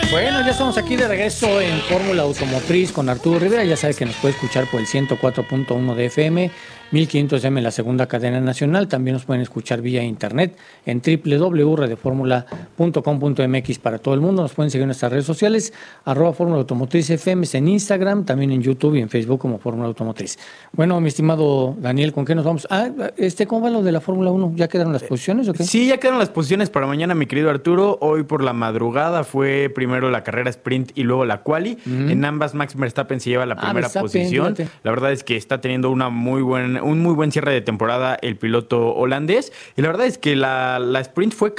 Bueno, ya estamos aquí de regreso en Fórmula Automotriz con Arturo Rivera. Ya sabe que nos puede escuchar por el 104.1 de FM, 1500M en la segunda cadena nacional. También nos pueden escuchar vía internet en www.redeformula.com.mx para todo el mundo. Nos pueden seguir en nuestras redes sociales, @Fórmula Automotriz FM en Instagram, también en YouTube y en Facebook como Fórmula Automotriz. Bueno, mi estimado Daniel, ¿con qué nos vamos? ¿Cómo va lo de la Fórmula 1? ¿Ya quedaron las posiciones o qué? Sí, ya quedaron las posiciones para mañana, mi querido Arturo. Hoy por la madrugada fue primero la carrera sprint y luego la quali. En ambas Max Verstappen se lleva la primera posición. Fíjate. La verdad es que está teniendo un muy buen cierre de temporada el piloto holandés. Y la verdad es que la sprint fue